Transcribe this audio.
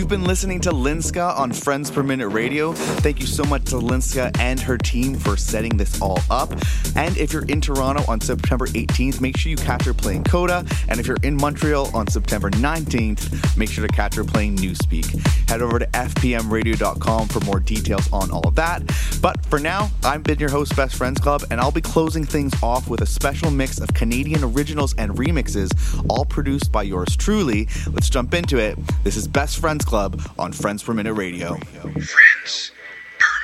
You've been listening to Linska on Friends Per Minute Radio. Thank you so much to Linska and her team for setting this all up. And if you're in Toronto on September 18th, make sure you catch her playing Coda. And if you're in Montreal on September 19th, make sure to catch her playing Newspeak. Head over to fpmradio.com for more details on all of that. But for now, I've been your host, Best Friends Club, and I'll be closing things off with a special mix of Canadian originals and remixes, all produced by yours truly. Let's jump into it. This is Best Friends Club on Friends Per Minute Radio. Friends.